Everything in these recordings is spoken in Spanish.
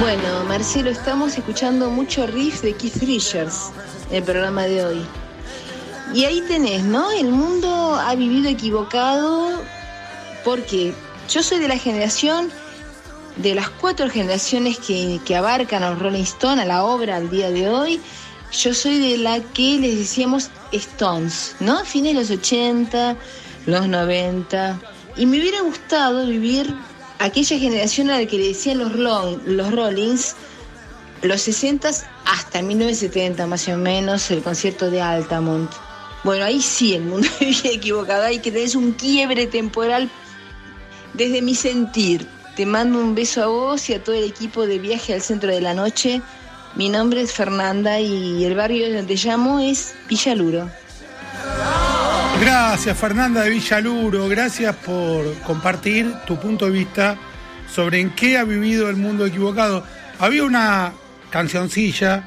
Bueno, Marcelo, estamos escuchando mucho riff de Keith Richards en el programa de hoy. Y ahí tenés, ¿no? El mundo ha vivido equivocado porque yo soy de la generación, de las 4 generaciones que abarcan a los Rolling Stones, a la obra al día de hoy. Yo soy de la que les decíamos Stones, ¿no? A fines de los 80, los 90. Y me hubiera gustado vivir aquella generación a la que le decían los Rollings, los 60 hasta 1970 más o menos, el concierto de Altamont. Bueno, ahí sí el mundo vivía equivocado, hay que tener un quiebre temporal desde mi sentir. Te mando un beso a vos y a todo el equipo de Viaje al Centro de la Noche. Mi nombre es Fernanda y el barrio donde llamo es Villaluro. Gracias, Fernanda de Villaluro, gracias por compartir tu punto de vista sobre en qué ha vivido el mundo equivocado. Había una cancioncilla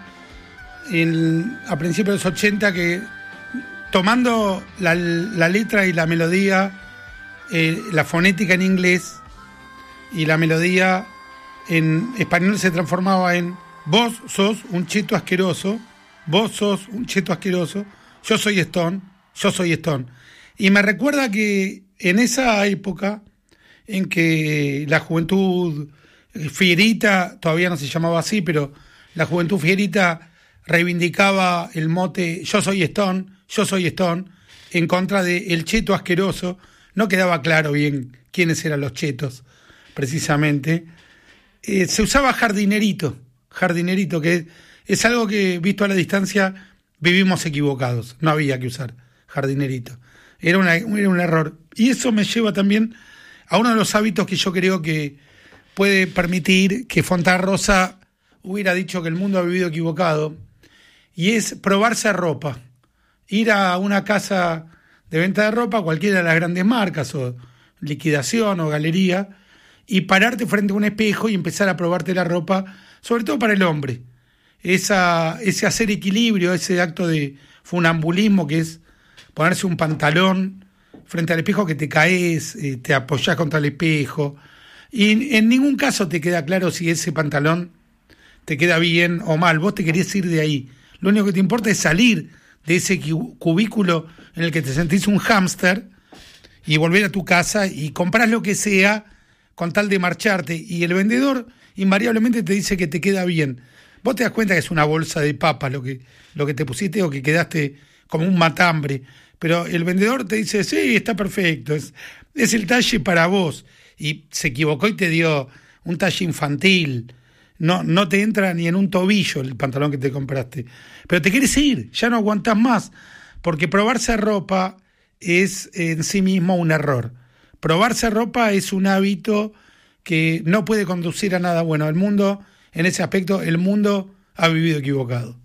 a principios de los 80 que, tomando la letra y la melodía, la fonética en inglés y la melodía en español se transformaba en: vos sos un cheto asqueroso, vos sos un cheto asqueroso, yo soy Stone. Y me recuerda que en esa época en que la juventud fierita, todavía no se llamaba así, pero la juventud fierita reivindicaba el mote yo soy Stone, en contra de el cheto asqueroso. No quedaba claro bien quiénes eran los chetos, precisamente. Se usaba jardinerito, que es algo que, visto a la distancia, vivimos equivocados. No había que usar jardinerito. Era un error. Y eso me lleva también a uno de los hábitos que yo creo que puede permitir que Fontarrosa hubiera dicho que el mundo ha vivido equivocado, y es probarse ropa. Ir a una casa de venta de ropa, cualquiera de las grandes marcas, o liquidación o galería, y pararte frente a un espejo y empezar a probarte la ropa, sobre todo para el hombre. Ese hacer equilibrio, ese acto de funambulismo que es ponerse un pantalón frente al espejo, que te caes, te apoyás contra el espejo, y en ningún caso te queda claro si ese pantalón te queda bien o mal. Vos te querés ir de ahí. Lo único que te importa es salir de ese cubículo en el que te sentís un hámster y volver a tu casa y comprás lo que sea con tal de marcharte, y el vendedor invariablemente te dice que te queda bien. Vos te das cuenta que es una bolsa de papas lo que te pusiste, o que quedaste como un matambre, pero el vendedor te dice, sí, está perfecto, es el talle para vos, y se equivocó y te dio un talle infantil. No te entra ni en un tobillo el pantalón que te compraste, pero te quieres ir, ya no aguantás más, porque probarse ropa es en sí mismo un error. Probarse ropa es un hábito que no puede conducir a nada bueno. El mundo, en ese aspecto, el mundo ha vivido equivocado.